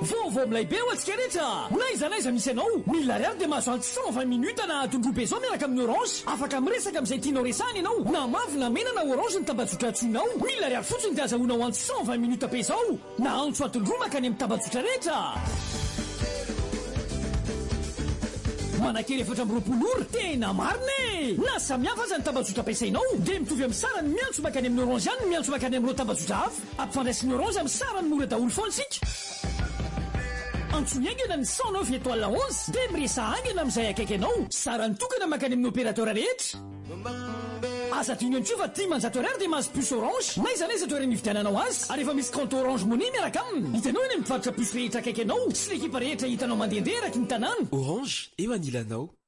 vaovao milay be ho atsika rehetra naiza misy anao 1000 ariary dia mahazo 120 minutes na tondro be zao miaraka amin'ny orange afaka miresaka amin'izay tianao resahany ianao na mavy na mena na orange ny tambazotra atsoinao 1000 ariary fotsiny dia azahoanao 120 minutes be zao na antso atondro makany amin'ny tambazotra rehetra manakely efatra ambiroapolora tena marina na samihafa aza ny tambazotra ampiasainao dia mitovy amin'ny sarany miantso makany amin'ny orange ihany miantso makany amin'ireo tambazotra hafa ampifandraisin'ny orange amin'ny sarany mora daholo foana sika antsoniangana ny 109 étoile 11 dia miresa angana amin'izay akaiky anao sarany tokana makany amin'ny opérateur rehetra asa tiny antso fa 10 ariary dia mahazo puce orange naiza toerana hividiananao azy ary efa misy compte orange money miaraka aminy hitanao eny amin'ny mpivarotra puce rehetra akaiky anao sy l'ekipa rehetra hitanao mandehandeha eraky ny tanàna orange eo anilanao